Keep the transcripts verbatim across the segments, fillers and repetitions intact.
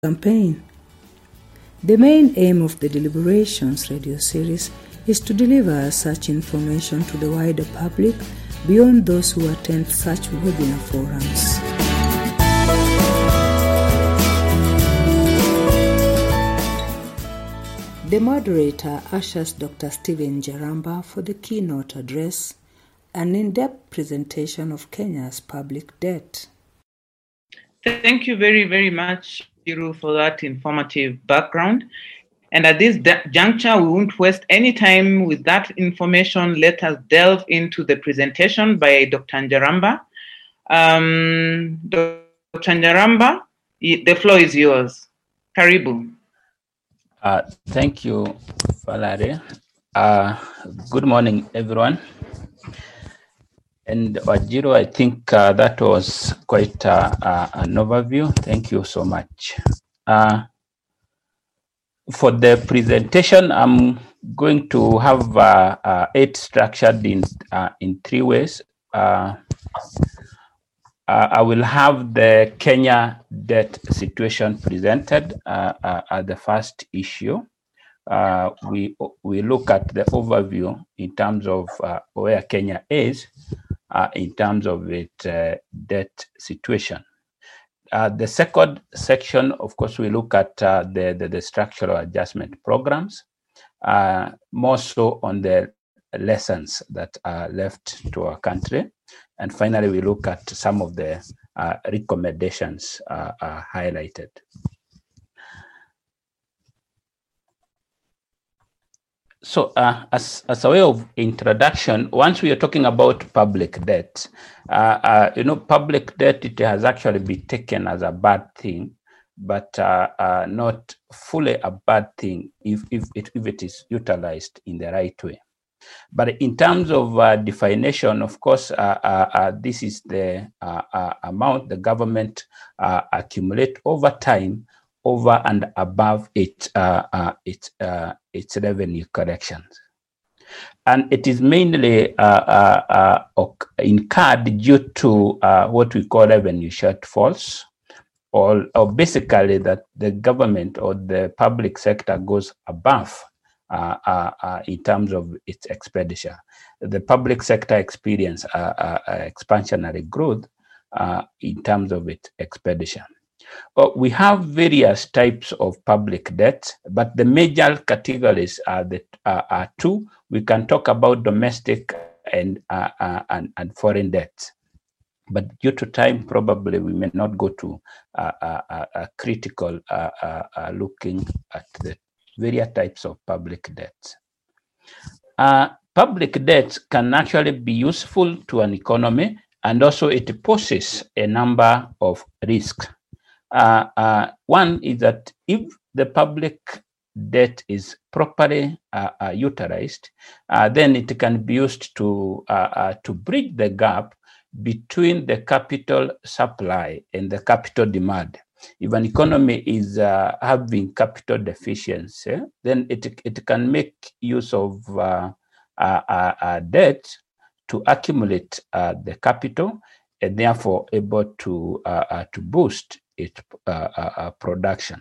campaign. The main aim of the Deliberations radio series is to deliver such information to the wider public beyond those who attend such webinar forums. The moderator ushers Doctor Stephen Jaramba for the keynote address, an in-depth presentation of Kenya's public debt. Thank you very, very much, Shiru, for that informative background. And at this de- juncture, we won't waste any time with that information. Let us delve into the presentation by Doctor Jaramba. Um, Doctor Jaramba, the floor is yours. Karibu. Uh, thank you, Valerie. Uh, good morning, everyone. And Wajiro, I think uh, that was quite uh, uh, an overview. Thank you so much. Uh, for the presentation, I'm going to have uh, uh, it structured in uh, in three ways. Uh, uh, I will have the Kenya debt situation presented uh, uh, at the first issue. Uh, we we look at the overview in terms of uh, where Kenya is uh, in terms of its uh, debt situation. Uh, the second section, of course, we look at uh, the, the the structural adjustment programs, uh, more so on the lessons that are left to our country. And finally, we look at some of the uh, recommendations uh, uh, highlighted. So uh, as, as a way of introduction, once we are talking about public debt, uh, uh, you know, public debt, it has actually been taken as a bad thing, but uh, uh, not fully a bad thing if, if, it, if it is utilized in the right way. But in terms of uh, definition, of course, uh, uh, uh, this is the uh, uh, amount the government uh, accumulate over time over and above its uh, uh, its uh, its revenue collections, and it is mainly uh, uh, uh, incurred due to uh, what we call revenue shortfalls, or, or basically that the government or the public sector goes above uh, uh, uh, in terms of its expenditure. The public sector experience uh, uh, uh, expansionary growth uh, in terms of its expenditure. Uh, we have various types of public debt, but the major categories are, the, uh, are two. We can talk about domestic and, uh, uh, and, and foreign debt. But due to time, probably we may not go to uh, uh, uh, uh, critical uh, uh, uh, looking at the various types of public debt. Uh, public debt can actually be useful to an economy, and also it poses a number of risks. Uh, uh, one is that if the public debt is properly uh, uh, utilized, uh, then it can be used to uh, uh, to bridge the gap between the capital supply and the capital demand. If an economy is uh, having capital deficiency, then it it can make use of uh, uh, uh, uh, debt to accumulate uh, the capital, and therefore able to uh, uh, to boost its uh, uh, production.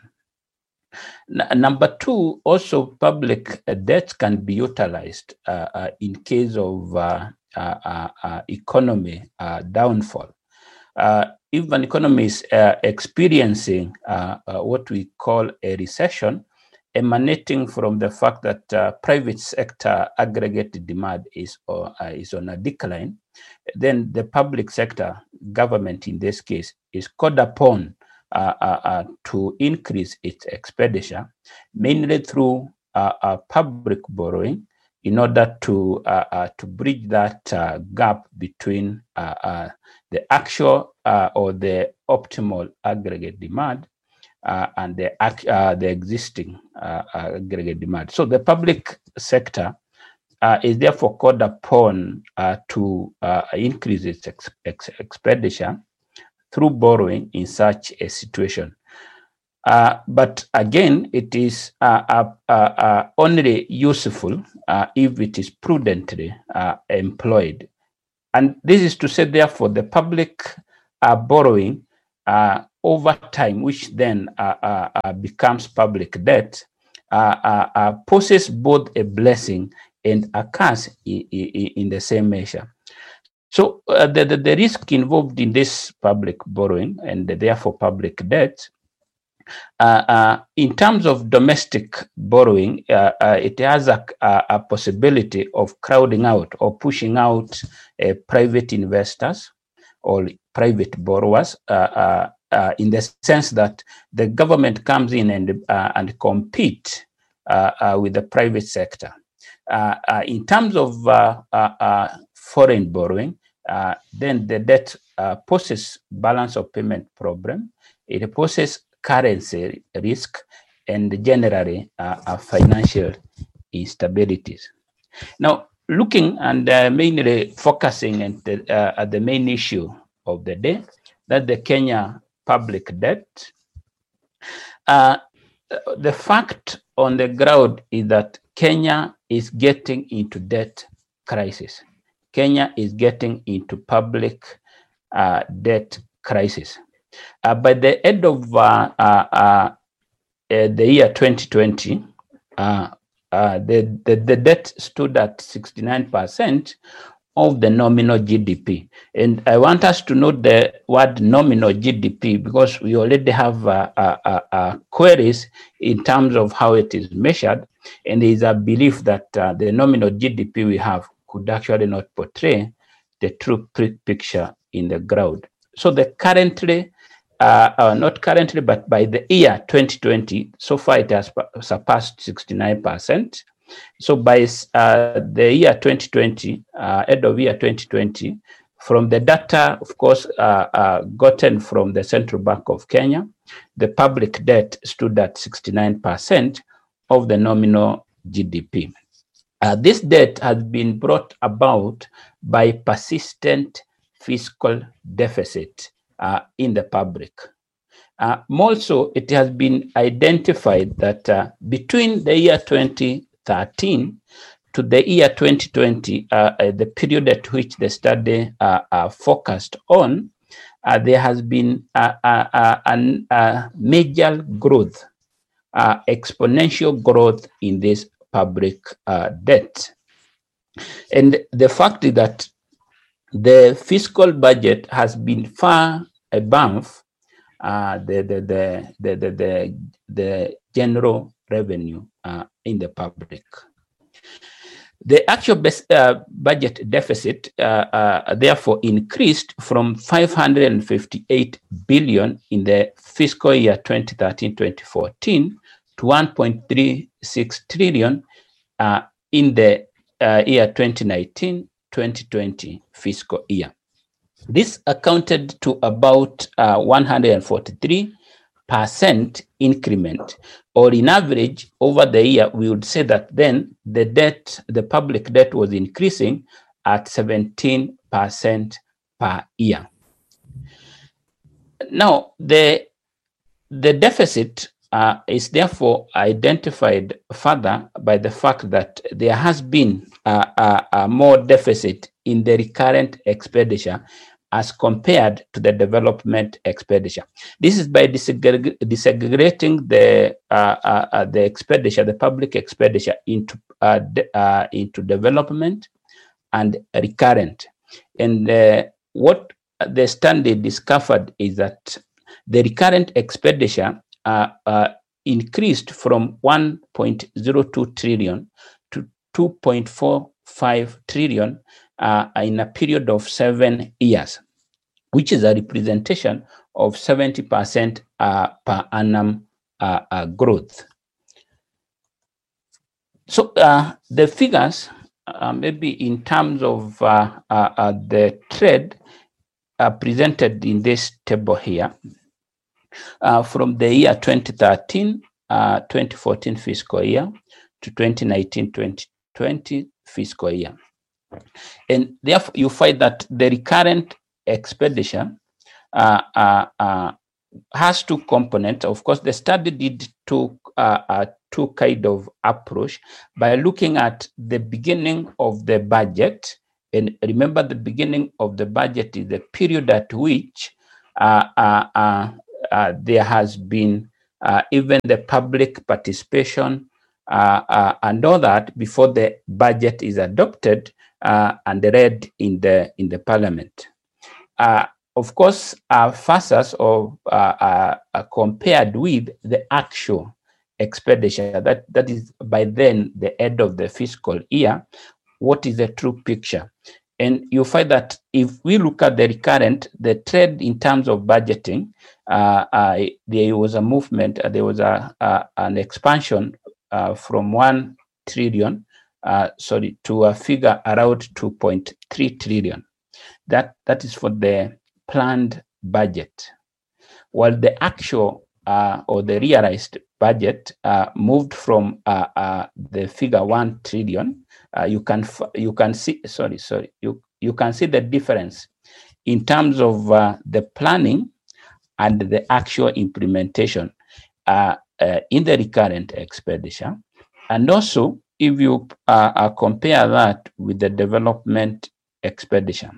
N- number two, also public uh, debt can be utilized uh, uh, in case of uh, uh, uh, uh, economy uh, downfall. Uh, if an economy is uh, experiencing uh, uh, what we call a recession, emanating from the fact that uh, private sector aggregate demand is, uh, is on a decline, then the public sector, government in this case, is called upon uh, uh, uh, to increase its expenditure, mainly through uh, uh, public borrowing, in order to uh, uh, to bridge that uh, gap between uh, uh, the actual uh, or the optimal aggregate demand uh, and the uh, the existing uh, uh, aggregate demand. So the public sector uh, is therefore called upon uh, to uh, increase its ex ex expenditure through borrowing in such a situation. Uh, but again, it is uh, uh, uh, uh, only useful uh, if it is prudently uh, employed. And this is to say, therefore, the public uh, borrowing uh, over time, which then uh, uh, uh, becomes public debt, uh, uh, uh, poses both a blessing and a curse in, in, in the same measure. So uh, the, the, the risk involved in this public borrowing and therefore public debt, uh, uh, in terms of domestic borrowing, uh, uh, it has a, a, a possibility of crowding out or pushing out uh, private investors or private borrowers, uh, uh, uh, in the sense that the government comes in and, uh, and compete uh, uh, with the private sector. Uh, uh, in terms of uh, uh, uh, foreign borrowing, uh, then the debt uh, poses balance of payment problem. It poses currency risk and generally uh, uh, financial instabilities. Now, looking and uh, mainly focusing at the, uh, at the main issue of the day, that the Kenya public debt. Uh, the fact on the ground is that Kenya is getting into debt crisis. Kenya is getting into public uh, debt crisis. Uh, by the end of uh, uh, uh, the year twenty twenty, uh, uh, the, the, the debt stood at sixty-nine percent of the nominal G D P. And I want us to note the word nominal G D P because we already have uh, uh, uh, queries in terms of how it is measured. And there is a belief that uh, the nominal G D P we have could actually not portray the true picture in the ground. So the currently, uh, uh, not currently, but by the year twenty twenty, so far it has surpassed sixty-nine percent. So by uh, the year twenty twenty, uh, end of year twenty twenty, from the data, of course, uh, uh, gotten from the Central Bank of Kenya, the public debt stood at sixty-nine percent of the nominal G D P. Uh, this debt has been brought about by persistent fiscal deficit uh, in the public. Uh, more so, it has been identified that uh, between the year twenty thirteen to the year twenty twenty, uh, uh, the period at which the study uh, uh, focused on, uh, there has been a, a, a, a major growth, uh, exponential growth in this public uh, debt. And the fact is that the fiscal budget has been far above uh, the, the, the, the, the, the, the general revenue uh, in the public. The actual best, uh, budget deficit uh, uh, therefore increased from five hundred fifty-eight billion in the fiscal year twenty thirteen twenty fourteen to one point three six trillion uh, in the uh, year twenty nineteen twenty twenty fiscal year. This accounted to about uh, one hundred forty-three percent increment, or in average over the year, we would say that then the debt, the public debt was increasing at seventeen percent per year. Now, the, the deficit uh, is therefore identified further by the fact that there has been uh, a, a more deficit in the recurrent expenditure as compared to the development expenditure. This is by disaggregating the uh, uh, the expenditure, the public expenditure, into uh, de uh, into development and recurrent. And uh, what the study discovered is that the recurrent expenditure uh, uh, increased from one point zero two trillion to two point four five trillion uh, in a period of seven years, which is a representation of seventy percent uh, per annum uh, uh, growth. So uh, the figures, uh, maybe in terms of uh, uh, uh, the trend, are presented in this table here. Uh, from the year twenty thirteen, uh, twenty fourteen fiscal year to twenty nineteen twenty twenty fiscal year. And therefore, you find that the recurrent expenditure uh, uh, uh, has two components. Of course, the study did two, uh, uh, two kind of approach by looking at the beginning of the budget. And remember, the beginning of the budget is the period at which uh, uh, uh, uh, there has been uh, even the public participation uh, uh, and all that before the budget is adopted uh, and read in the in the parliament. Uh, of course, uh, FASAS or uh, uh, uh, compared with the actual expenditure, that, that is by then the end of the fiscal year, what is the true picture? And you find that if we look at the recurrent, the trend in terms of budgeting, uh, uh, there was a movement, uh, there was a, uh, an expansion uh, from one trillion, uh, sorry, to a figure around two point three trillion. That, that is for the planned budget. While the actual uh, or the realized budget uh, moved from uh, uh, the figure one trillion, uh, you can you can see sorry sorry you you can see the difference in terms of uh, the planning and the actual implementation uh, uh, in the recurrent expenditure, and also if you uh, uh, compare that with the development expenditure.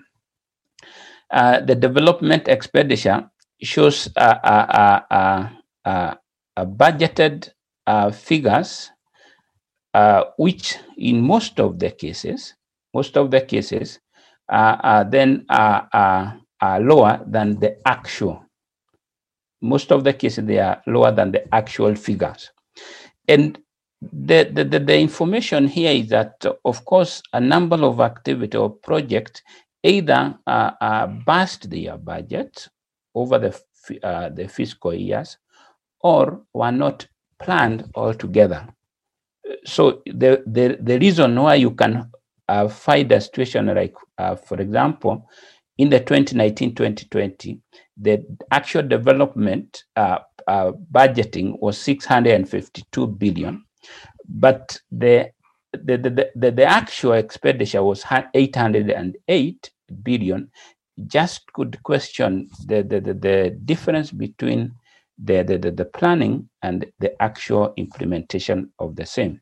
Uh, the development expenditure shows uh, uh, uh, uh, uh, budgeted uh, figures, uh, which in most of the cases, most of the cases, uh, uh, then are, are, are lower than the actual. Most of the cases, they are lower than the actual figures. And the, the, the, the information here is that, of course, a number of activity or projects either uh, uh, burst their budget over the, uh, the fiscal years or were not planned altogether. So the, the, the reason why you can uh, find a situation like, uh, for example, in the twenty nineteen twenty twenty, the actual development uh, uh, budgeting was six hundred fifty-two billion, but the The, the, the, the actual expenditure was eight hundred eight billion. Just could question the, the, the, the difference between the, the, the, the planning and the actual implementation of the same.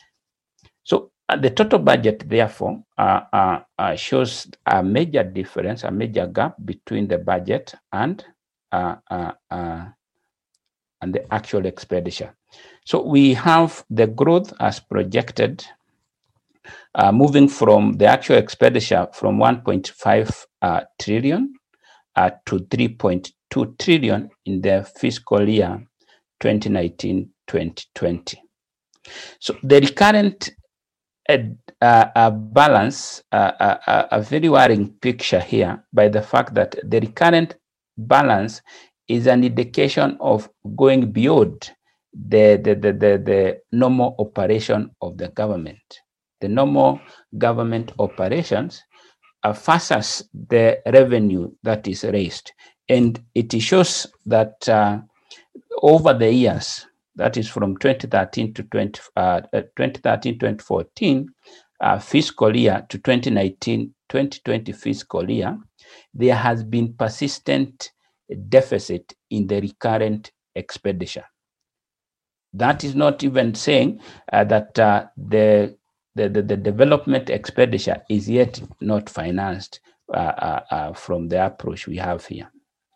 So uh, the total budget, therefore, uh, uh, uh, shows a major difference, a major gap between the budget and, uh, uh, uh, and the actual expenditure. So we have the growth as projected, Uh, moving from the actual expenditure from one point five uh, trillion uh, to three point two trillion in the fiscal year twenty nineteen twenty twenty. So the recurrent uh, uh, balance, uh, uh, a very worrying picture here by the fact that the recurrent balance is an indication of going beyond the, the, the, the, the normal operation of the government. The normal government operations uh, versus the revenue that is raised. And it shows that uh, over the years, that is from twenty thirteen to twenty, uh, twenty thirteen twenty fourteen uh, fiscal year to twenty nineteen twenty twenty fiscal year, there has been persistent deficit in the recurrent expenditure. That is not even saying uh, that uh, the The, the, the development expenditure is yet not financed uh, uh, uh, from the approach we have here.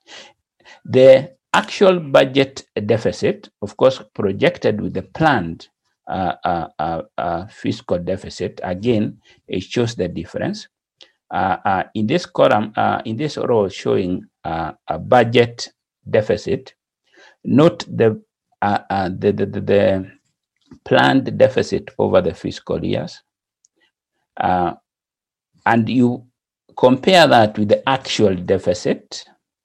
The actual budget deficit, of course, projected with the planned uh, uh, uh, uh, fiscal deficit, again, it shows the difference. Uh, uh, in this column, uh, in this row showing uh, a budget deficit, note the, uh, uh, the, the, the, the planned deficit over the fiscal years, uh, and you compare that with the actual deficit,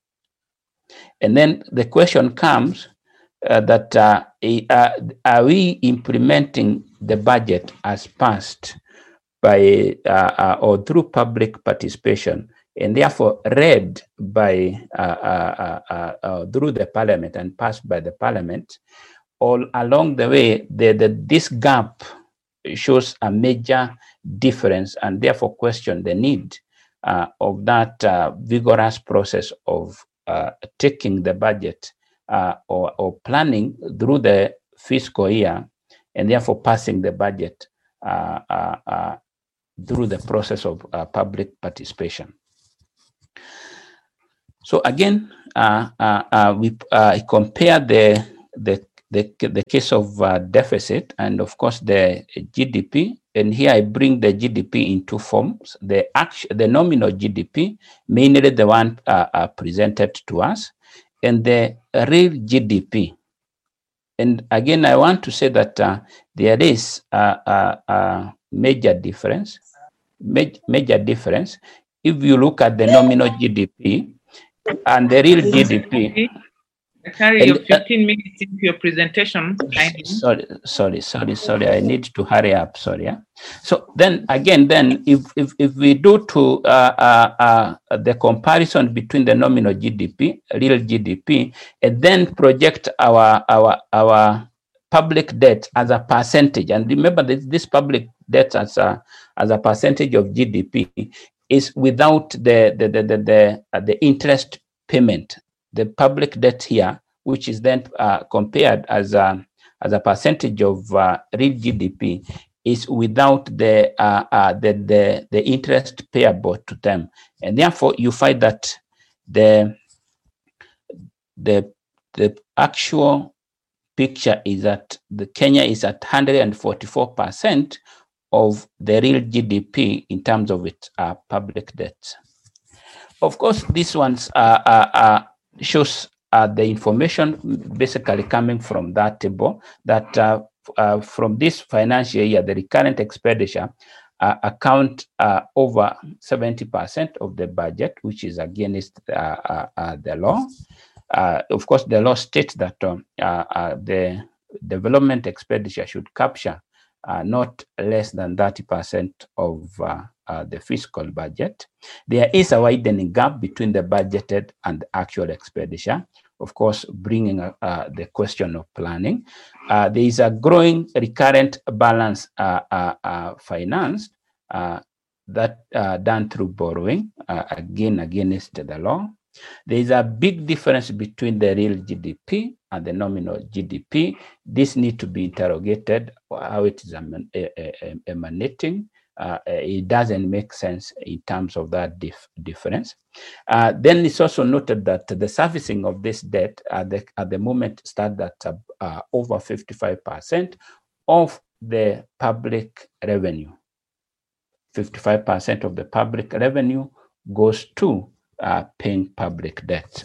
and then the question comes uh, that uh, uh, are we implementing the budget as passed by uh, uh, or through public participation, and therefore read by uh, uh, uh, uh, through the parliament and passed by the parliament? All along the way, the, the, this gap shows a major difference, and therefore question the need uh, of that uh, vigorous process of uh, taking the budget uh, or, or planning through the fiscal year, and therefore passing the budget uh, uh, uh, through the process of uh, public participation. So again, uh, uh, uh, we uh, compare the, the, the, the case of uh, deficit and of course the G D P. And here I bring the G D P in two forms, the actual, the nominal G D P, mainly the one uh, uh, presented to us, and the real G D P. And again, I want to say that uh, there is a, a, a major difference, major, major difference. If you look at the nominal G D P and the real G D P. I carry your fifteen minutes into your presentation. Sorry, sorry, sorry, sorry. I need to hurry up. Sorry. Yeah? So then again, then if if, if we do to uh, uh, uh, the comparison between the nominal G D P, real G D P, and then project our our our public debt as a percentage, and remember that this public debt as a as a percentage of G D P is without the the the the the, uh, the interest payment. The public debt here, which is then uh, compared as a as a percentage of uh, real G D P, is without the, uh, uh, the the the interest payable to them, and therefore you find that the the the actual picture is that the Kenya is at one hundred forty-four percent of the real G D P in terms of its uh, public debt. Of course, these ones are. are, are shows uh, the information basically coming from that table that uh, uh, from this financial year, the recurrent expenditure uh, account uh, over seventy percent of the budget, which is against uh, uh, uh, the law. Uh, of course, the law states that um, uh, uh, the development expenditure should capture uh, not less than thirty percent of uh, Uh, the fiscal budget. There is a widening gap between the budgeted and the actual expenditure, of course, bringing uh, uh, the question of planning. Uh, there is a growing recurrent balance uh, uh, uh, financed uh, that uh, done through borrowing, uh, again, against the law. There is a big difference between the real G D P and the nominal G D P. This needs to be interrogated, how it is emanating. Uh, it doesn't make sense in terms of that dif difference. Uh, then it's also noted that the servicing of this debt at the, at the moment starts at uh, uh, over fifty-five percent of the public revenue. fifty-five percent of the public revenue goes to uh, paying public debt.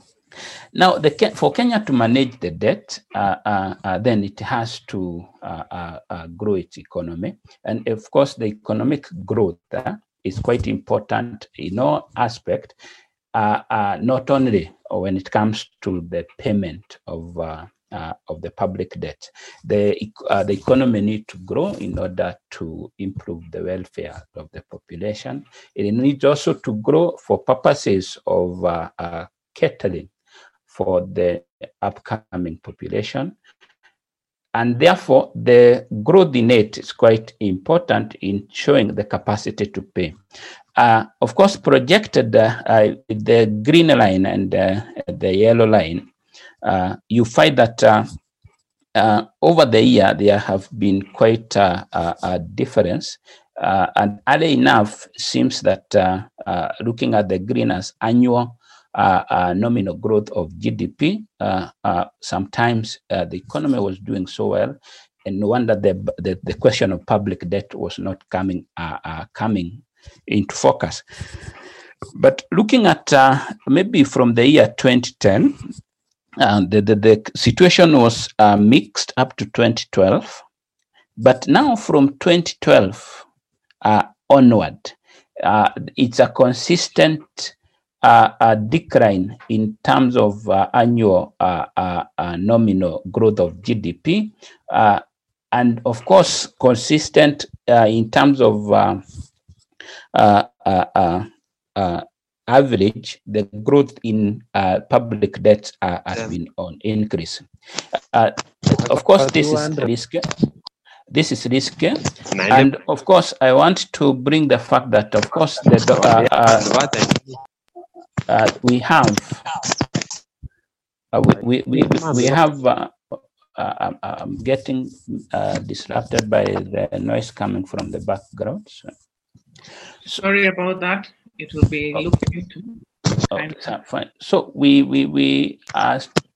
Now, the, for Kenya to manage the debt, uh, uh, uh, then it has to uh, uh, uh, grow its economy. And of course, the economic growth uh, is quite important in all aspects, uh, uh, not only when it comes to the payment of, uh, uh, of the public debt. The, uh, the economy needs to grow in order to improve the welfare of the population. It needs also to grow for purposes of uh, uh, catering for the upcoming population. And therefore, the growth in it is quite important in showing the capacity to pay. Uh, of course, projected uh, uh, the green line and uh, the yellow line, uh, you find that uh, uh, over the year, there have been quite uh, a, a difference. Uh, and early enough, seems that uh, uh, looking at the green as annual Uh, uh, nominal growth of G D P. Uh, uh, sometimes uh, the economy was doing so well, and no wonder the, the, the question of public debt was not coming uh, uh, coming into focus. But looking at uh, maybe from the year twenty ten, uh, the, the, the situation was uh, mixed up to twenty twelve. But now from twenty twelve uh, onward, uh, it's a consistent Uh, a decline in terms of uh, annual uh, uh, uh, nominal growth of G D P, uh, and of course consistent uh, in terms of uh, uh, uh, uh, uh, average. The growth in uh, public debt uh, has been on increase. Uh, of course, this is risky. This is risky, and of course, I want to bring the fact that, of course, the uh, uh, Uh, we have uh, we, we, we, we have uh, uh, I'm getting uh, disrupted by the noise coming from the background. So. Sorry about that. It will be looked into. kind. Oh, fine. So we we we are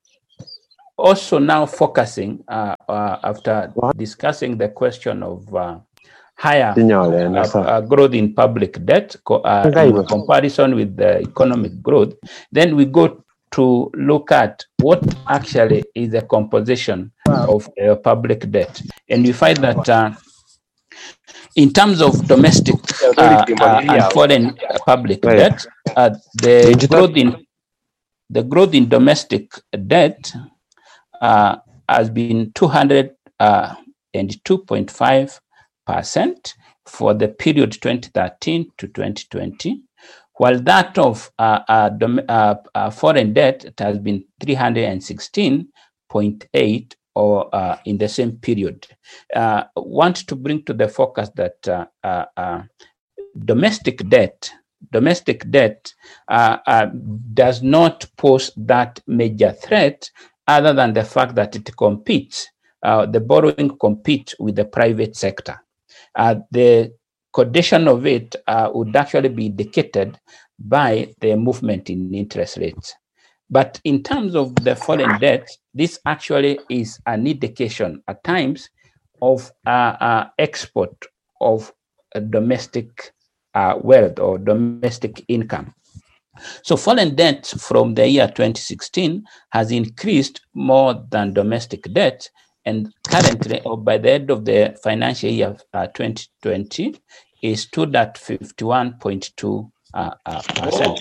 also now focusing uh, uh, after discussing the question of uh, higher uh, uh, growth in public debt co uh, in comparison with the economic growth. Then we go to look at what actually is the composition of uh, public debt, and we find that uh, in terms of domestic uh, uh, and foreign uh, public debt, uh, the growth in the growth in domestic debt uh, has been two hundred two point five percent for the period twenty thirteen to twenty twenty, while that of uh, uh, uh, uh, foreign debt it has been three hundred sixteen point eight or uh, in the same period. Uh, want to bring to the focus that uh, uh, uh, domestic debt, domestic debt uh, uh, does not pose that major threat, other than the fact that it competes, uh, the borrowing competes with the private sector. Uh, the condition of it uh, would actually be dictated by the movement in interest rates. But in terms of the foreign debt, this actually is an indication at times of uh, uh, export of uh, domestic uh, wealth or domestic income. So foreign debt from the year twenty sixteen has increased more than domestic debt, and currently, or by the end of the financial year uh, twenty twenty, is stood at fifty-one point two uh, uh, percent.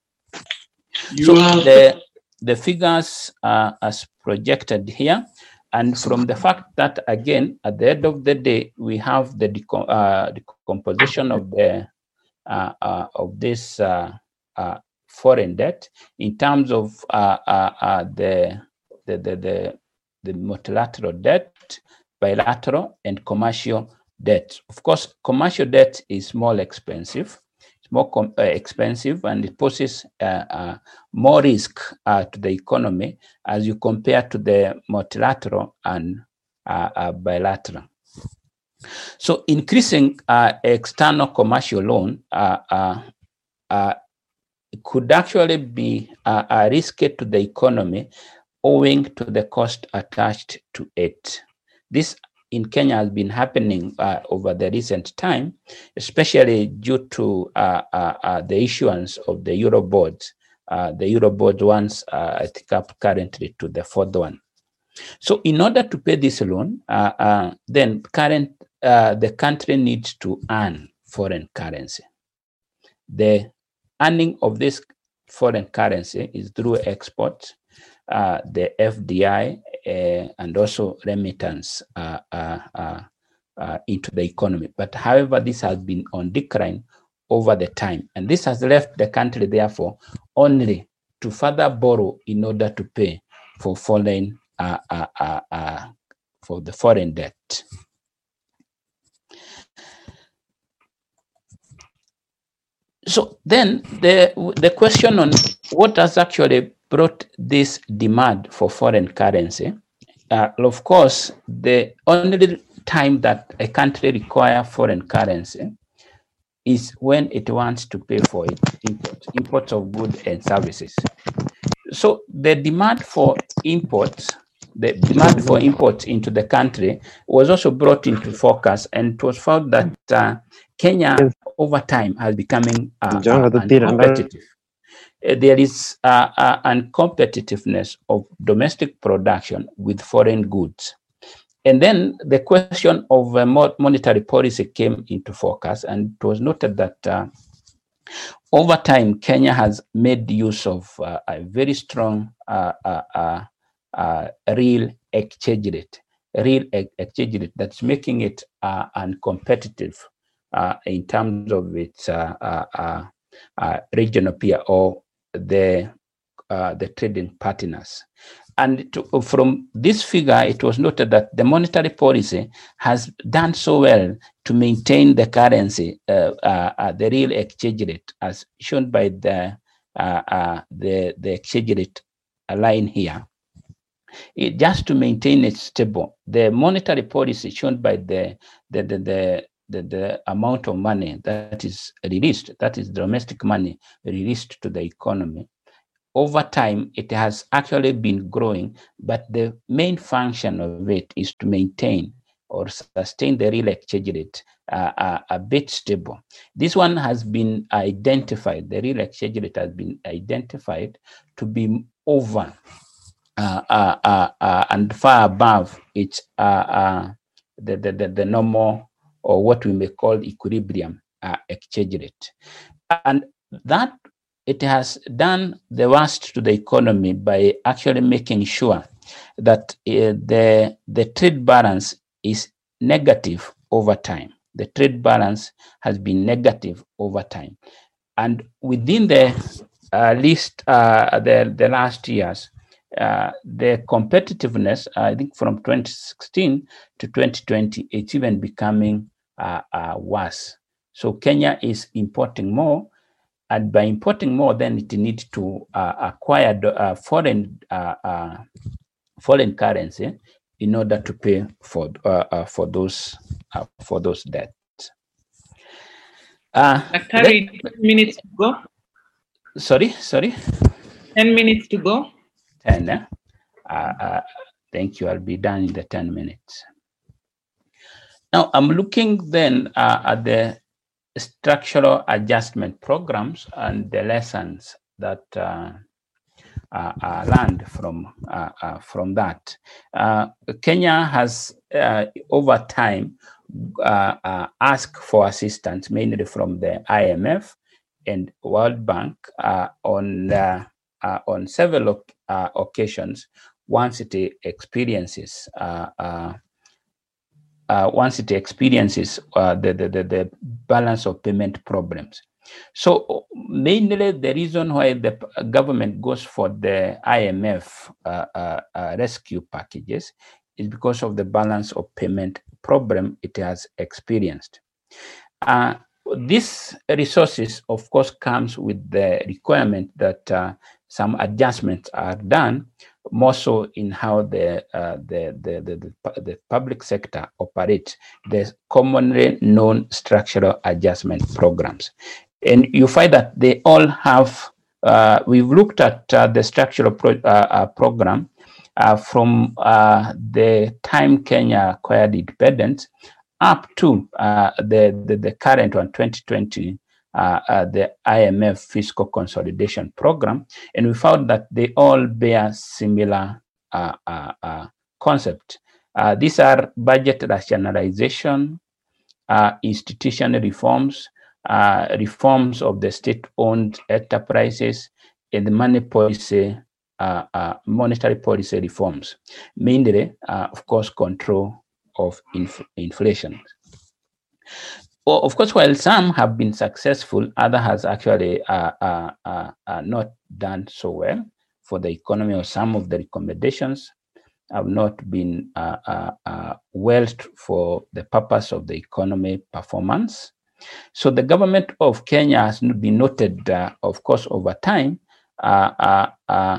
So the, the figures are as projected here, and from the fact that, again, at the end of the day, we have the decom uh, decomposition of the uh, uh, of this uh, uh, foreign debt in terms of uh, uh, uh, the, the, the, the, the multilateral debt, bilateral, and commercial debt. Of course, commercial debt is more expensive. It's more com uh, expensive, and it poses uh, uh, more risk uh, to the economy as you compare to the multilateral and uh, uh, bilateral. So increasing uh, external commercial loan uh, uh, uh, could actually be uh, uh, risky to the economy owing to the cost attached to it. This in Kenya has been happening uh, over the recent time, especially due to uh, uh, uh, the issuance of the Eurobonds. Uh, the Eurobonds ones uh, I think up currently to the fourth one. So in order to pay this loan, uh, uh, then current uh, the country needs to earn foreign currency. The earning of this foreign currency is through export, uh, the F D I, uh, and also remittance uh, uh, uh, uh, into the economy. But however, this has been on decline over the time, and this has left the country, therefore, only to further borrow in order to pay for foreign uh, uh, uh, uh, for the foreign debt. So then the the question on what has actually brought this demand for foreign currency, uh, of course, the only time that a country requires foreign currency is when it wants to pay for its import, imports of goods and services. So the demand for imports, the demand for imports into the country was also brought into focus, and it was found that uh, Kenya over time has becoming uh, uh, uncompetitive. Uh, there is uh, uh, uncompetitiveness of domestic production with foreign goods. And then the question of uh, monetary policy came into focus, and it was noted that uh, over time, Kenya has made use of uh, a very strong uh, uh, uh, uh, real exchange rate, real exchange rate that's making it uh, uncompetitive uh, in terms of its uh, uh, uh, uh, regional peer or the uh, the trading partners. And to, from this figure, it was noted that the monetary policy has done so well to maintain the currency, uh, uh, uh, the real exchange rate, as shown by the uh, uh, the, the exchange rate line here. It, just to maintain it stable, the monetary policy shown by the the the, the the, the amount of money that is released, that is domestic money released to the economy, over time, it has actually been growing, but the main function of it is to maintain or sustain the real exchange rate uh, uh, a bit stable. This one has been identified, the real exchange rate has been identified to be over uh, uh, uh, uh, and far above its uh, uh, the, the, the, the normal, or what we may call equilibrium uh, exchange rate. And that it has done the worst to the economy by actually making sure that uh, the, the trade balance is negative over time. The trade balance has been negative over time. And within the uh, least, uh, the, the last years, uh, the competitiveness, I think from twenty sixteen to twenty twenty, it's even becoming uh, uh, worse. So Kenya is importing more, and by importing more, then it needs to uh, acquire uh, foreign uh, uh, foreign currency in order to pay for uh, uh, for those uh, for those debts. Uh, Daktari, ten minutes to go. Sorry, sorry. Ten minutes to go. Ten. Eh? Uh, uh, thank you. I'll be done in the ten minutes. Now I'm looking then uh, at the structural adjustment programs and the lessons that uh, uh, uh, learned from uh, uh, from that. Uh, Kenya has uh, over time uh, uh, asked for assistance, mainly from the I M F and World Bank uh, on uh, uh, on several uh, occasions once it experiences uh, uh, Uh, once it experiences uh, the, the, the, the balance of payment problems. So mainly the reason why the government goes for the I M F uh, uh, uh, rescue packages is because of the balance of payment problem it has experienced. Uh, these resources, of course, comes with the requirement that uh, some adjustments are done, more so in how the, uh, the, the, the, the, the public sector operates, the commonly known structural adjustment programs. And you find that they all have, uh, we've looked at uh, the structural pro, uh, uh, program uh, from uh, the time Kenya acquired independence up to uh, the, the, the current one, twenty twenty, Uh, uh, the I M F fiscal consolidation program, and we found that they all bear similar uh, uh, uh, concept. Uh, these are budget rationalization, uh, institutional reforms, uh, reforms of the state-owned enterprises, and the money policy, uh, uh, monetary policy reforms, mainly, uh, of course, control of inf inflation. Well, of course, while some have been successful, others has actually uh, uh, uh, uh, not done so well for the economy, or some of the recommendations have not been uh, uh, uh, well for the purpose of the economy performance. So the government of Kenya has been noted, uh, of course, over time uh, uh, uh,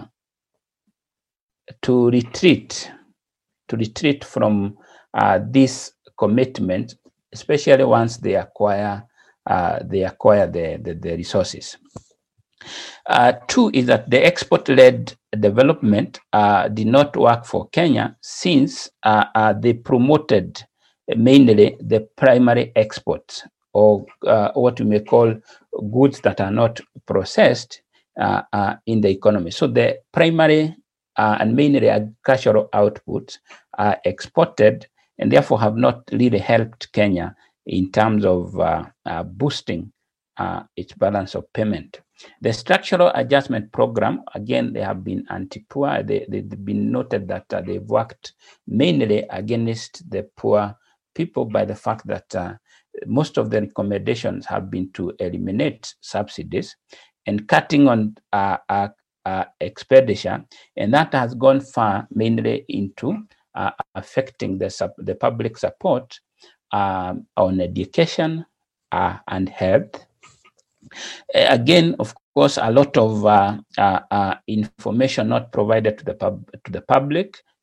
to retreat, to retreat from uh, this commitment, especially once they acquire uh, they acquire the, the, the resources. Uh, two is that the export-led development uh, did not work for Kenya, since uh, uh, they promoted mainly the primary exports, or uh, what we may call goods that are not processed uh, uh, in the economy. So the primary uh, and mainly agricultural outputs are exported, and therefore have not really helped Kenya in terms of uh, uh, boosting uh, its balance of payment. The structural adjustment program, again, they have been anti-poor. They, they've been noted that uh, they've worked mainly against the poor people by the fact that uh, most of the recommendations have been to eliminate subsidies and cutting on uh, uh, uh, expenditure, and that has gone far, mainly into Uh, affecting the, sub, the public support um, on education uh, and health. Uh, again, of course, a lot of uh, uh, uh, information not provided to the, pub, to the public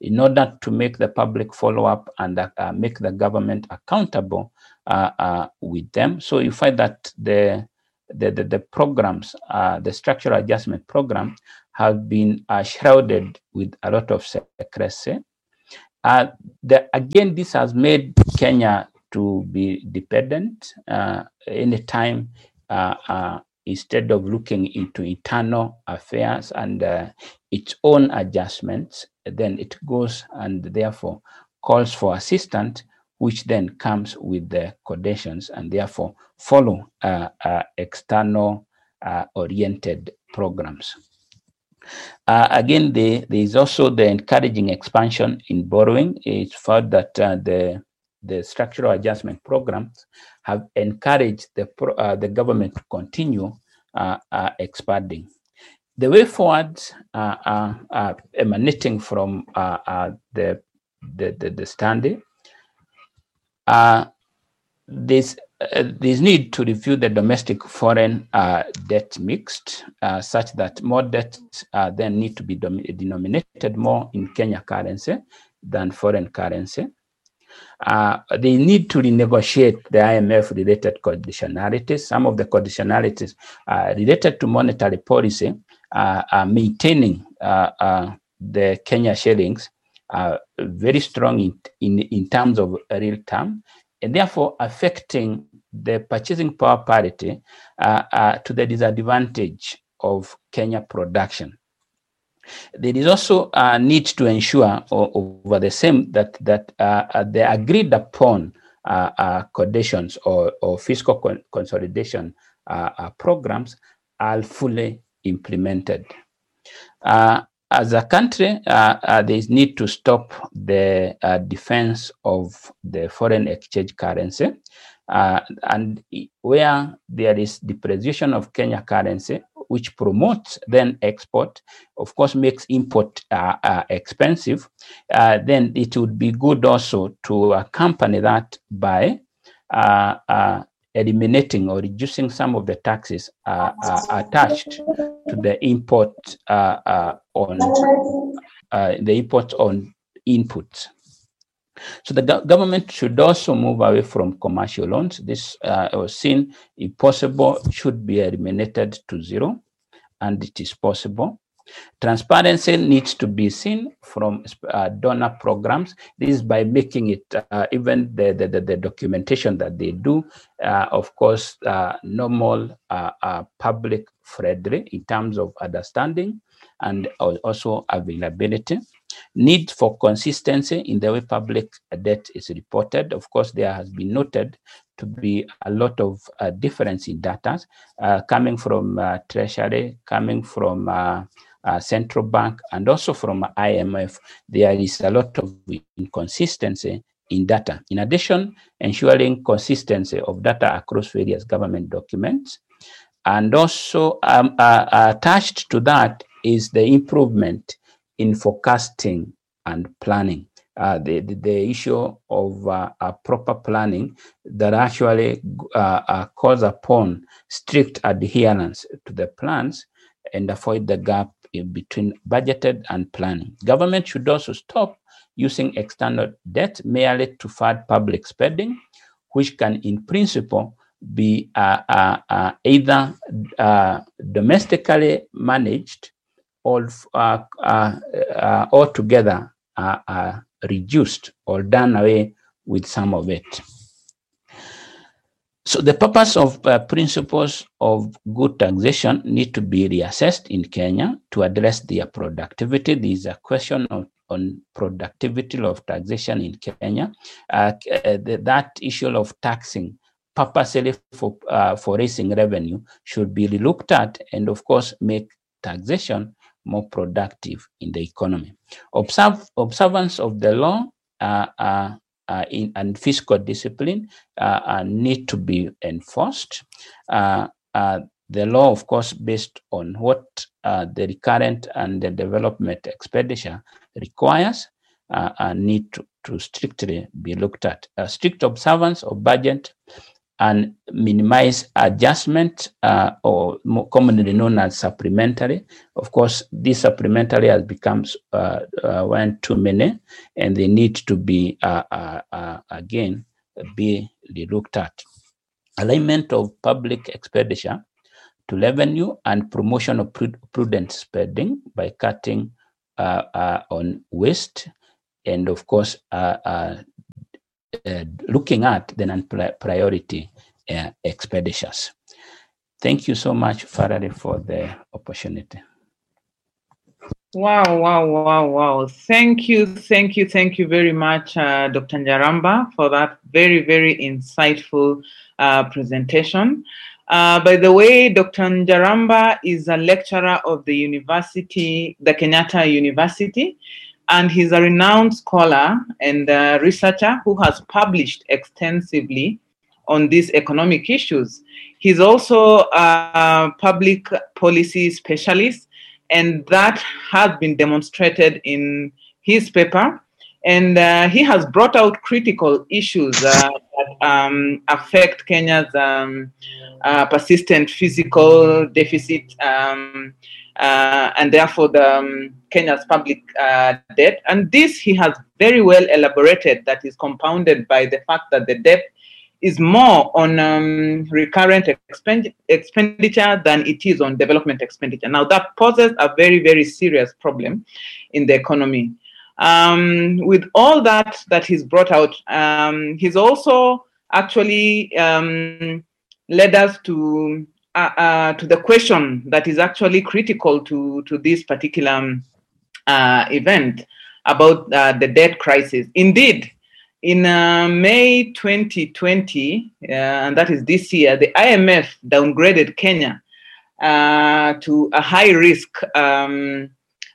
in order to make the public follow up and uh, make the government accountable uh, uh, with them. So you find that the the, the, the programs, uh, the structural adjustment program, have been uh, shrouded with a lot of secrecy. Uh, the, again, this has made Kenya to be dependent uh, anytime uh, uh, instead of looking into internal affairs and uh, its own adjustments, then it goes and therefore calls for assistance, which then comes with the conditions and therefore follow uh, uh, external uh, oriented programs. Uh, again, the, there is also the encouraging expansion in borrowing. It's found that uh, the the structural adjustment programs have encouraged the pro, uh, the government to continue uh, uh, expanding. The way forward uh, uh, uh, emanating from uh, uh, the, the the the standing, uh, this. Uh, there's need to review the domestic foreign uh, debt mix uh, such that more debt uh, then need to be denominated more in Kenya currency than foreign currency. Uh, they need to renegotiate the I M F related conditionalities. Some of the conditionalities uh, related to monetary policy uh, are maintaining uh, uh, the Kenya shillings uh, very strong in, in, in terms of real term, and therefore affecting the purchasing power parity uh, uh, to the disadvantage of Kenya production. There is also a need to ensure over the same that, that uh, the agreed upon uh, uh, conditions or, or fiscal con consolidation uh, uh, programs are fully implemented. Uh, As a country, uh, uh, there is need to stop the uh, defense of the foreign exchange currency. Uh, and where there is depreciation of Kenya currency, which promotes then export, of course makes import uh, uh, expensive, uh, then it would be good also to accompany that by uh, uh, eliminating or reducing some of the taxes uh, uh, attached to the import uh, uh, on uh, the import on inputs. So the go government should also move away from commercial loans. This uh, was seen, if possible, should be eliminated to zero, and it is possible. Transparency needs to be seen from uh, donor programs. This is by making it, uh, even the, the, the documentation that they do, uh, of course, uh, normal uh, uh, public friendly in terms of understanding and also availability. Need for consistency in the way public debt is reported. Of course, there has been noted to be a lot of uh, difference in data uh, coming from uh, Treasury, coming from uh, uh, Central Bank, and also from I M F. There is a lot of inconsistency in data. In addition, ensuring consistency of data across various government documents. And also um, uh, attached to that is the improvement in forecasting and planning. Uh, the, the, the issue of uh, a proper planning that actually uh, uh, calls upon strict adherence to the plans and avoid the gap in between budgeted and planning. Government should also stop using external debt merely to fund public spending, which can in principle be uh, uh, uh, either uh, domestically managed or uh, uh, uh, altogether uh, uh, reduced or done away with some of it. So the purpose of uh, principles of good taxation need to be reassessed in Kenya to address their productivity. There is a question of, on productivity of taxation in Kenya. Uh, the, that issue of taxing purposely for, uh, for raising revenue should be looked at, and of course make taxation more productive in the economy. Observe, observance of the law uh, uh, uh, in, and fiscal discipline uh, uh, need to be enforced. Uh, uh, the law, of course, based on what uh, the recurrent and the development expenditure requires, uh, uh, need to, to strictly be looked at. A strict observance of budget and minimize adjustment, uh, or more commonly known as supplementary. Of course, this supplementary has become uh, uh, one too many, and they need to be, uh, uh, uh, again, be looked at. Alignment of public expenditure to revenue and promotion of prudent spending by cutting uh, uh, on waste, and of course, uh, uh, uh, looking at the non-priority uh, expenditures. Thank you so much, Farari, for the opportunity. Wow, wow, wow, wow. Thank you, thank you, thank you very much, uh, Doctor Njaramba, for that very, very insightful uh, presentation. Uh, by the way, Doctor Njaramba is a lecturer of the university, the Kenyatta University, and he's a renowned scholar and uh, researcher who has published extensively on these economic issues. He's also a public policy specialist, and that has been demonstrated in his paper. And uh, he has brought out critical issues uh, that um, affect Kenya's um, uh, persistent fiscal deficit um, uh, and therefore the um, Kenya's public uh, debt. And this he has very well elaborated, that is compounded by the fact that the debt is more on um, recurrent expend expenditure than it is on development expenditure. Now that poses a very, very serious problem in the economy. Um, with all that that he's brought out, um, he's also actually um, led us to uh, uh, to the question that is actually critical to, to this particular uh, event about uh, the debt crisis. Indeed, in uh, May twenty twenty, uh, and that is this year, the I M F downgraded Kenya uh, to a high-risk um,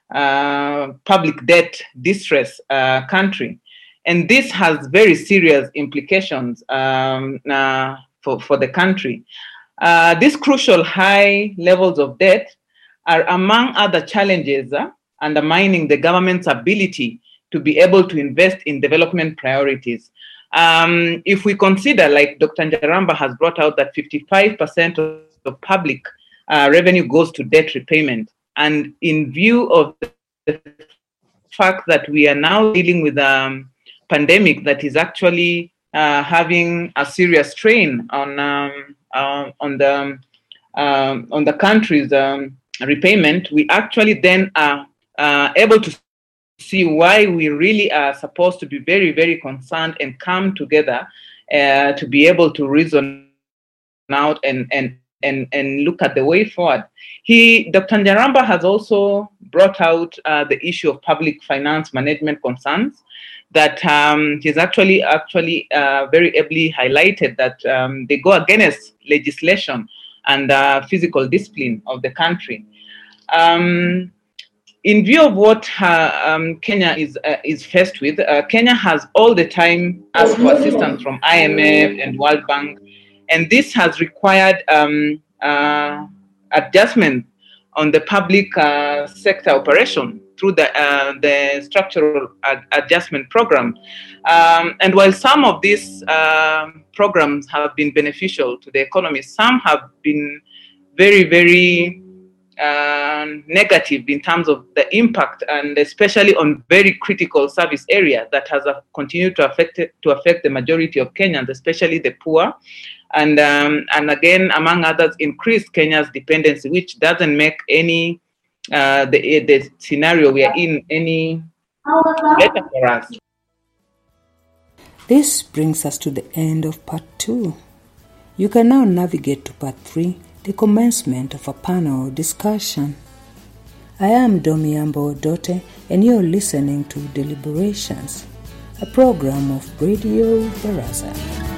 uh, public debt distress uh, country. And this has very serious implications um, uh, for, for the country. Uh, these crucial high levels of debt are, among other challenges, uh, undermining the government's ability to be able to invest in development priorities. Um, if we consider, like Doctor Njaramba has brought out, that fifty-five percent of, of public uh, revenue goes to debt repayment, and in view of the fact that we are now dealing with a um, pandemic that is actually uh, having a serious strain on um, uh, on the um, on the country's um, repayment, we actually then are uh, able to see why we really are supposed to be very, very concerned and come together uh, to be able to reason out and, and, and, and look at the way forward. He, Doctor Njaramba has also brought out uh, the issue of public finance management concerns that um, he's actually, actually uh, very ably highlighted that um, they go against legislation and uh, physical discipline of the country. Um, In view of what uh, um, Kenya is uh, is faced with, uh, Kenya has all the time asked for assistance from I M F and World Bank, and this has required um, uh, adjustment on the public uh, sector operation through the uh, the structural ad adjustment program. Um, and while some of these uh, programs have been beneficial to the economy, some have been very, very Uh, negative in terms of the impact, and especially on very critical service area that has uh, continued to affect it, to affect the majority of Kenyans, especially the poor, and um, and again, among others, increased Kenya's dependency, which doesn't make any uh, the the scenario we are in any better for us. This brings us to the end of part two. You can now navigate to part three, the commencement of a panel discussion. I am Domiambo Odote, and you're listening to Deliberations, a program of Radio Baraza.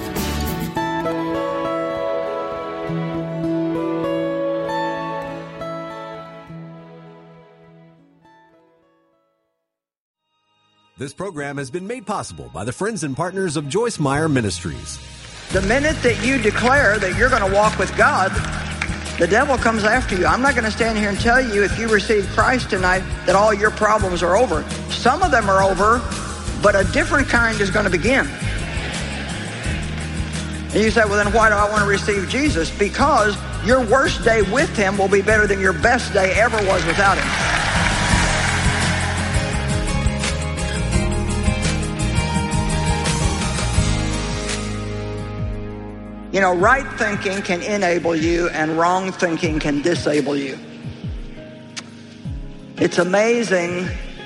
This program has been made possible by the friends and partners of Joyce Meyer Ministries. The minute that you declare that you're going to walk with God, the devil comes after you. I'm not going to stand here and tell you, if you receive Christ tonight, that all your problems are over. Some of them are over, but a different kind is going to begin. And you say, well, then why do I want to receive Jesus? Because your worst day with him will be better than your best day ever was without him. You know, right thinking can enable you and wrong thinking can disable you. It's amazing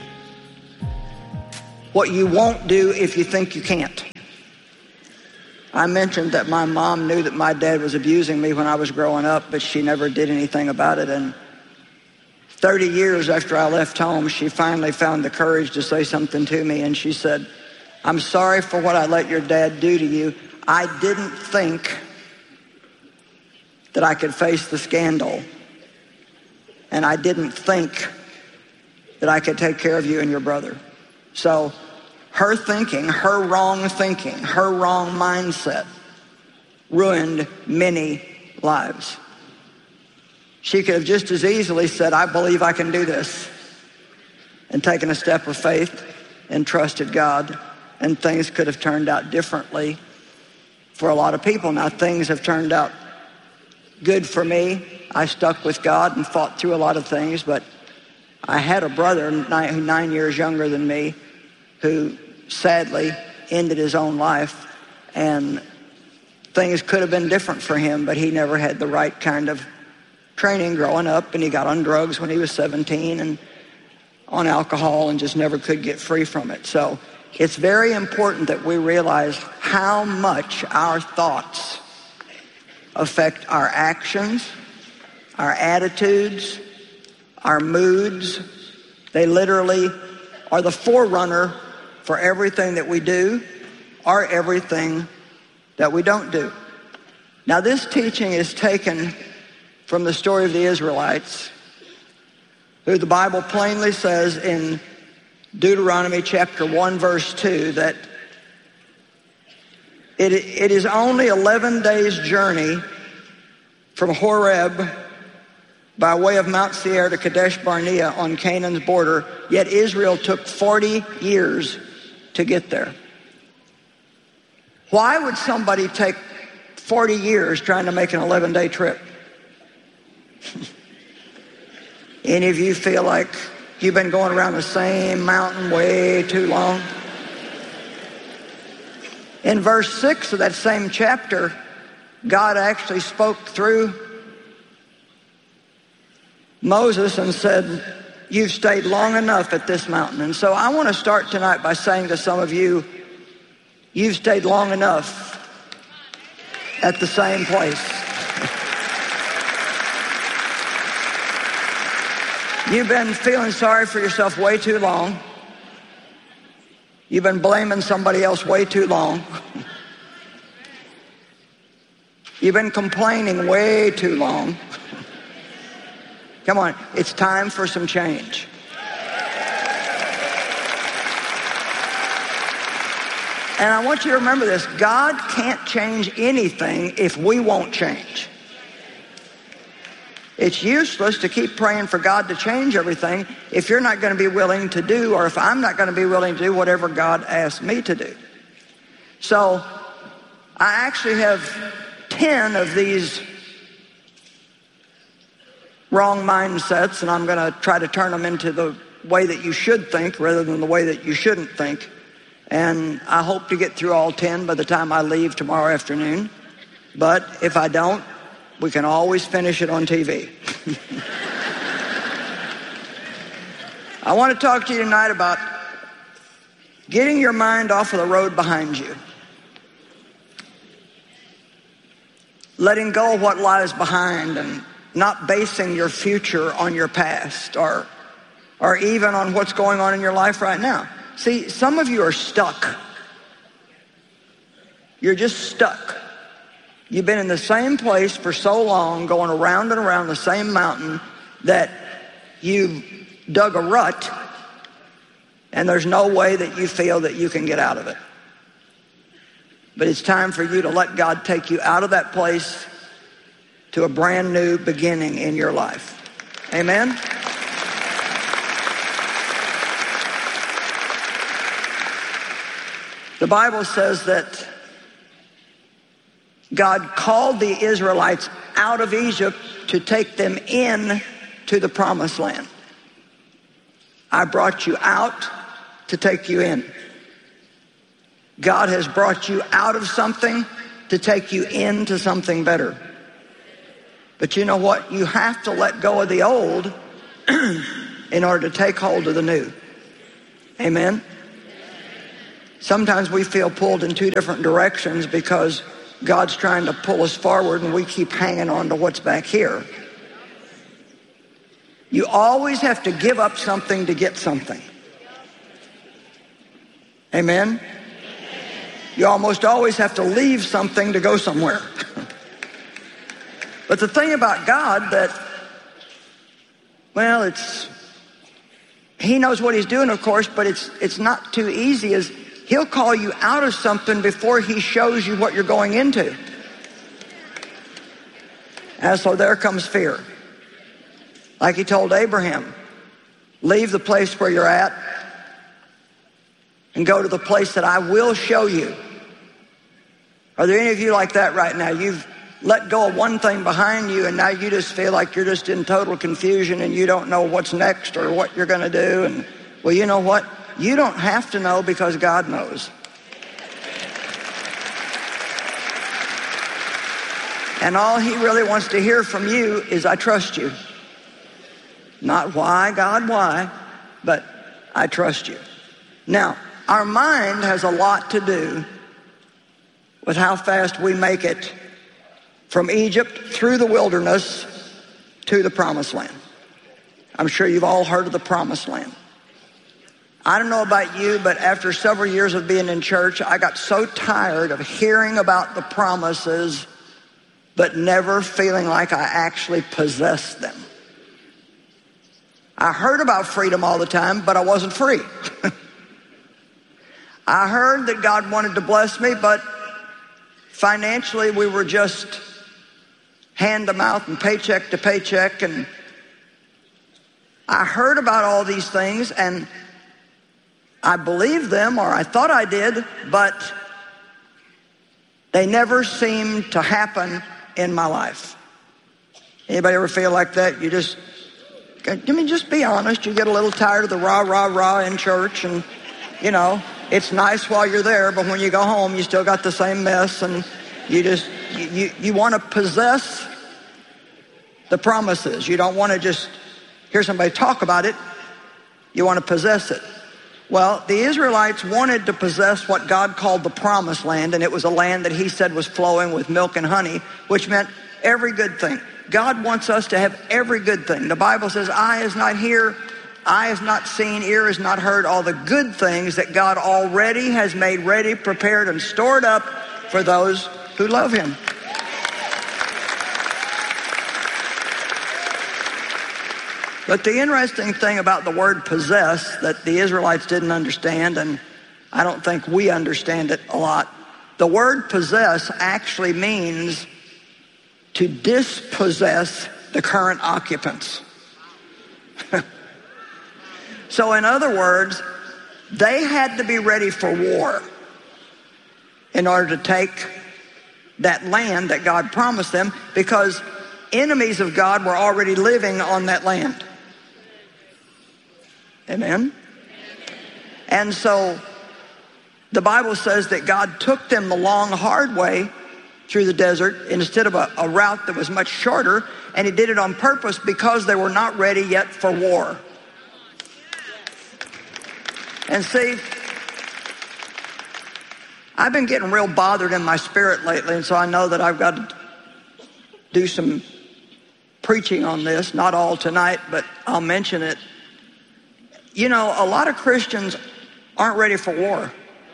what you won't do if you think you can't. I mentioned that my mom knew that my dad was abusing me when I was growing up, but she never did anything about it. And thirty years after I left home, she finally found the courage to say something to me. And she said, I'm sorry for what I let your dad do to you. I didn't think that I could face the scandal. And I didn't think that I could take care of you and your brother. So her thinking, her wrong thinking, her wrong mindset ruined many lives. She could have just as easily said, I believe I can do this, and taken a step of faith and trusted God, and things could have turned out differently for a lot of people. Now, things have turned out good for me. I stuck with God and fought through a lot of things, but I had a brother nine, nine years younger than me who sadly ended his own life, and things could have been different for him, but he never had the right kind of training growing up, and he got on drugs when he was seventeen and on alcohol and just never could get free from it. So it's very important that we realize how much our thoughts affect our actions, our attitudes, our moods. They literally are the forerunner for everything that we do or everything that we don't do. Now, this teaching is taken from the story of the Israelites, who the Bible plainly says in Deuteronomy chapter one, verse two, that it, it is only eleven days' journey from Horeb by way of Mount Seir to Kadesh Barnea on Canaan's border, yet Israel took forty years to get there. Why would somebody take forty years trying to make an eleven-day trip? Any of you feel like you've been going around the same mountain way too long? In verse six of that same chapter, God actually spoke through Moses and said, you've stayed long enough at this mountain. And so I want to start tonight by saying to some of you, you've stayed long enough at the same place. You've been feeling sorry for yourself way too long. You've been blaming somebody else way too long. You've been complaining way too long. Come on, it's time for some change. And I want you to remember this. God can't change anything if we won't change. It's useless to keep praying for God to change everything if you're not going to be willing to do, or if I'm not going to be willing to do whatever God asks me to do. So I actually have ten of these wrong mindsets, and I'm going to try to turn them into the way that you should think rather than the way that you shouldn't think. And I hope to get through all ten by the time I leave tomorrow afternoon. But if I don't, we can always finish it on T V. I want to talk to you tonight about getting your mind off of the road behind you. Letting go of what lies behind and not basing your future on your past or, or even on what's going on in your life right now. See, some of you are stuck. You're just stuck. You've been in the same place for so long, going around and around the same mountain, that you've dug a rut, and there's no way that you feel that you can get out of it. But it's time for you to let God take you out of that place to a brand new beginning in your life. Amen? The Bible says that God called the Israelites out of Egypt to take them in to the promised land. I brought you out to take you in. God has brought you out of something to take you into something better. But you know what? You have to let go of the old in order to take hold of the new. Amen? Sometimes we feel pulled in two different directions because God's trying to pull us forward and we keep hanging on to what's back here. You always have to give up something to get something. Amen? You almost always have to leave something to go somewhere. But the thing about God that, well, it's, he knows what he's doing, of course, but it's it's not too easy, is he'll call you out of something before he shows you what you're going into. And so there comes fear. Like he told Abraham, leave the place where you're at and go to the place that I will show you. Are there any of you like that right now? You've let go of one thing behind you and now you just feel like you're just in total confusion and you don't know what's next or what you're going to do. And well, you know what? You don't have to know because God knows. And all he really wants to hear from you is, I trust you. Not why, God, why, but I trust you. Now, our mind has a lot to do with how fast we make it from Egypt through the wilderness to the promised land. I'm sure you've all heard of the promised land. I don't know about you, but after several years of being in church, I got so tired of hearing about the promises, but never feeling like I actually possessed them. I heard about freedom all the time, but I wasn't free. I heard that God wanted to bless me, but financially we were just hand to mouth and paycheck to paycheck. And I heard about all these things and I believed them, or I thought I did, but they never seemed to happen in my life. Anybody ever feel like that? You just, I mean, just be honest. You get a little tired of the rah, rah, rah in church, and, you know, it's nice while you're there, but when you go home, you still got the same mess, and you just, you, you, you want to possess the promises. You don't want to just hear somebody talk about it. You want to possess it. Well, the Israelites wanted to possess what God called the promised land, and it was a land that he said was flowing with milk and honey, which meant every good thing. God wants us to have every good thing. The Bible says, eye is not here, eye has not seen, ear has not heard, all the good things that God already has made ready, prepared, and stored up for those who love him. But the interesting thing about the word possess that the Israelites didn't understand, and I don't think we understand it a lot, the word possess actually means to dispossess the current occupants. So in other words, they had to be ready for war in order to take that land that God promised them, because enemies of God were already living on that land. Amen? And so the Bible says that God took them the long, hard way through the desert instead of a, a route that was much shorter, and he did it on purpose because they were not ready yet for war. And see, I've been getting real bothered in my spirit lately, and so I know that I've got to do some preaching on this, not all tonight, but I'll mention it. You know, a lot of Christians aren't ready for war.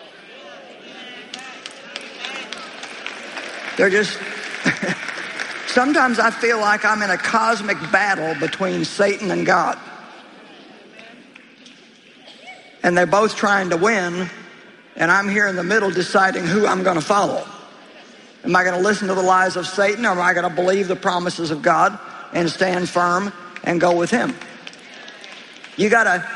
They're just, sometimes I feel like I'm in a cosmic battle between Satan and God. And they're both trying to win, and I'm here in the middle deciding who I'm going to follow. Am I going to listen to the lies of Satan, or am I going to believe the promises of God and stand firm and go with him? You got to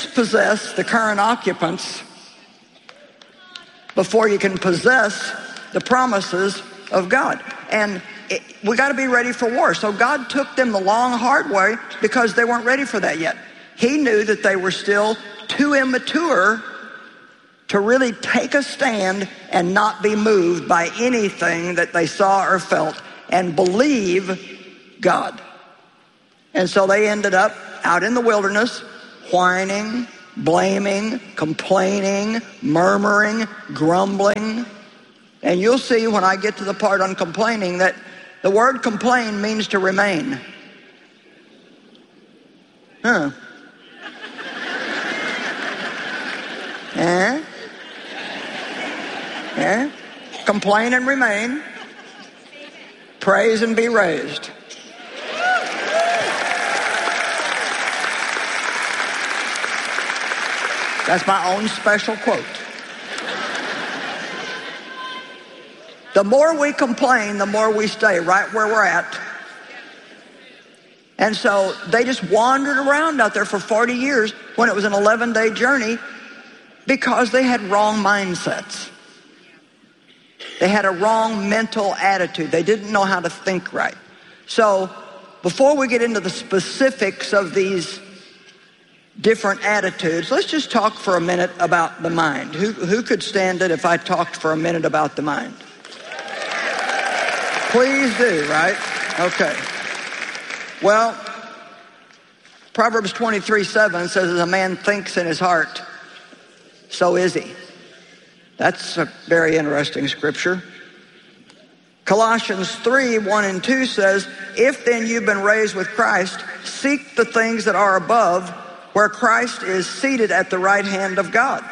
dispossess the current occupants before you can possess the promises of God. And it, we got to be ready for war. So God took them the long, hard way because they weren't ready for that yet. He knew that they were still too immature to really take a stand and not be moved by anything that they saw or felt and believe God. And so they ended up out in the wilderness, whining, blaming, complaining, murmuring, grumbling. And you'll see when I get to the part on complaining that the word complain means to remain. Huh. Eh? Eh? Complain and remain. Praise and be raised. That's my own special quote. The more we complain, the more we stay right where we're at. And so they just wandered around out there for forty years when it was an eleven-day journey because they had wrong mindsets. They had a wrong mental attitude. They didn't know how to think right. So before we get into the specifics of these different attitudes, let's just talk for a minute about the mind. Who, who could stand it if I talked for a minute about the mind? Please do, right? Okay. Well, Proverbs twenty-three seven says, as a man thinks in his heart, so is he. That's a very interesting scripture. Colossians three one and two says, if then you've been raised with Christ, seek the things that are above, where Christ is seated at the right hand of God.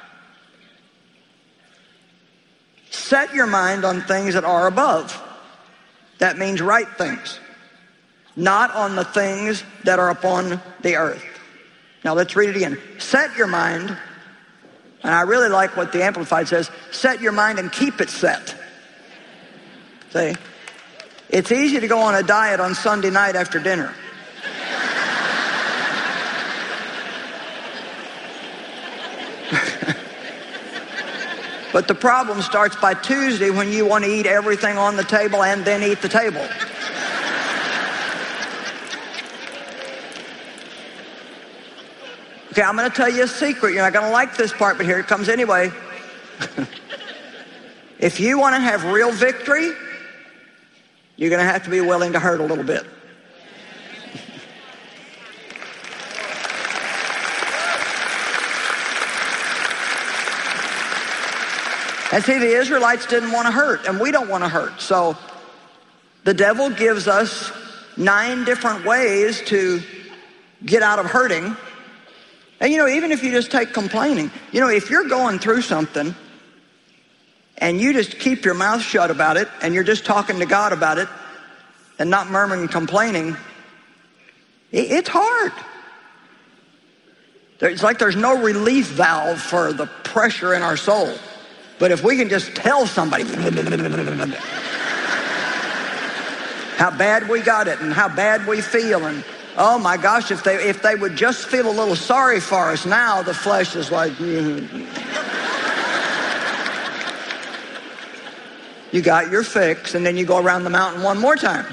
Set your mind on things that are above. That means right things, not on the things that are upon the earth. Now let's read it again. Set your mind, and I really like what the Amplified says, set your mind and keep it set. See? It's easy to go on a diet on Sunday night after dinner. But the problem starts by Tuesday when you want to eat everything on the table and then eat the table. Okay, I'm going to tell you a secret. You're not going to like this part, but here it comes anyway. If you want to have real victory, you're going to have to be willing to hurt a little bit. And see, the Israelites didn't want to hurt, and we don't want to hurt. So the devil gives us nine different ways to get out of hurting. And you know, even if you just take complaining, you know, if you're going through something and you just keep your mouth shut about it and you're just talking to God about it and not murmuring and complaining, it's hard. It's like there's no relief valve for the pressure in our soul. But if we can just tell somebody how bad we got it and how bad we feel, and oh my gosh, if they if they would just feel a little sorry for us now, the flesh is like, mm. You got your fix, and then you go around the mountain one more time.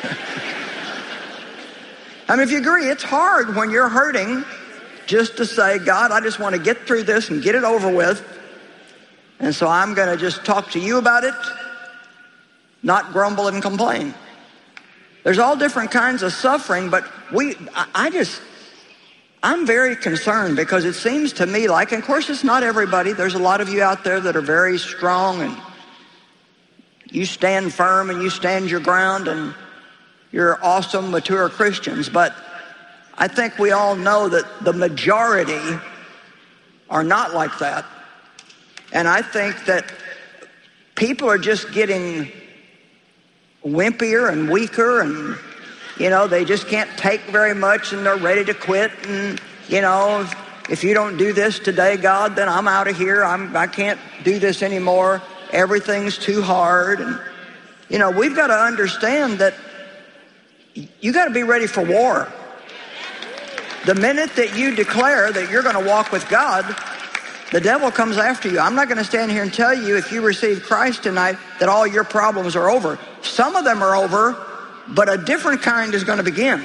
I mean, if you agree, it's hard when you're hurting just to say, God, I just want to get through this and get it over with. And so I'm going to just talk to you about it, not grumble and complain. There's all different kinds of suffering, but we, I, I just, I'm very concerned because it seems to me like, and of course it's not everybody, there's a lot of you out there that are very strong and you stand firm and you stand your ground and you're awesome, mature Christians, but I think we all know that the majority are not like that. And I think that people are just getting wimpier and weaker, and, you know, they just can't take very much and they're ready to quit. And, you know, if, if you don't do this today, God, then I'm out of here. I'm, I can't do this anymore. Everything's too hard. And, you know, we've got to understand that you got to be ready for war. The minute that you declare that you're going to walk with God, The devil comes after you. I'm not going to stand here and tell you if you receive Christ tonight that all your problems are over. Some of them are over, but a different kind is going to begin.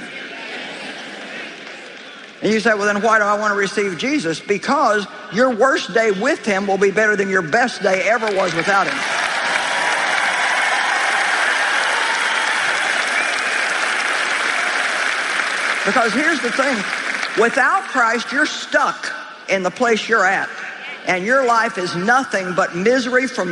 And you say, well, then why do I want to receive Jesus? Because your worst day with him will be better than your best day ever was without him. Because here's the thing. Without Christ, you're stuck in the place you're at. And your life is nothing but misery from